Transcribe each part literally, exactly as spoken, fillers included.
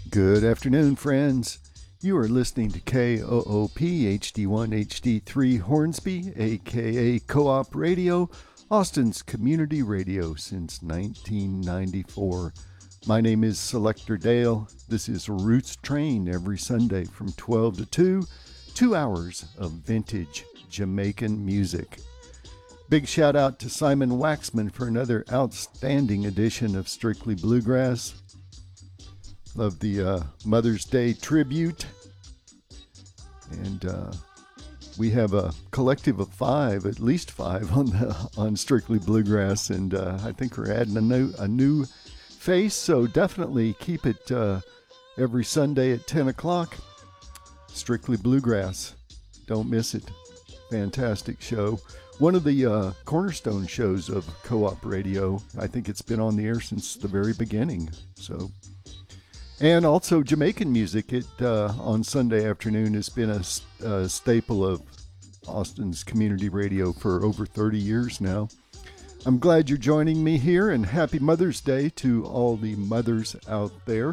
Good afternoon, friends. You are listening to K O O P H D one H D three Hornsby, aka Co-op Radio, Austin's community radio since nineteen ninety-four. My name is Selector Dale. This is Roots Train every Sunday from twelve to two, two hours of vintage Jamaican music. Big shout out to Simon Waxman for another outstanding edition of Strictly Bluegrass. Love the uh, Mother's Day tribute. And uh, we have a collective of five, at least five, on the on Strictly Bluegrass. And uh, I think we're adding a new, a new face. So definitely keep it uh, every Sunday at ten o'clock. Strictly Bluegrass. Don't miss it. Fantastic show. One of the uh, cornerstone shows of Co-op Radio. I think it's been on the air since the very beginning. So... And also Jamaican music. It uh, on Sunday afternoon has been a, a staple of Austin's community radio for over thirty years now. I'm glad you're joining me here, and happy Mother's Day to all the mothers out there.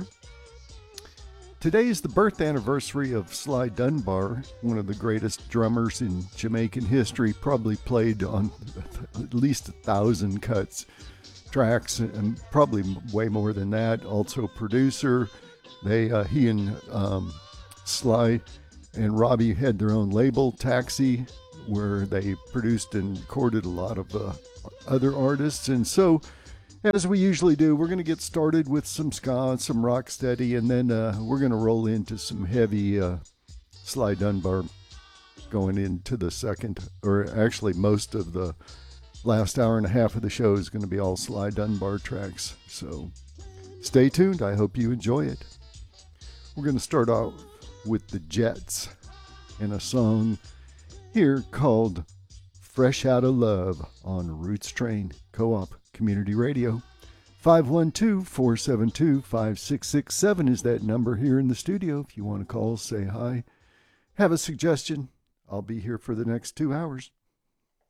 Today is the birth anniversary of Sly Dunbar, one of the greatest drummers in Jamaican history, probably played on at least a thousand cuts. Tracks, and probably way more than that. Also producer. They uh, he and um, Sly and Robbie had their own label, Taxi, where they produced and recorded a lot of uh, other artists. And so, as we usually do, we're going to get started with some ska, some rock steady, and then uh, we're going to roll into some heavy uh, Sly Dunbar going into the second, or actually most of the last hour and a half of the show is going to be all Sly Dunbar tracks. So stay tuned. I hope you enjoy it. We're going to start out with the Jets and a song here called Fresh Outta Love on Roots Train Co-op Community Radio. five one two, four seven two, five six six seven is that number here in the studio. If you want to call, say hi, have a suggestion. I'll be here for the next two hours.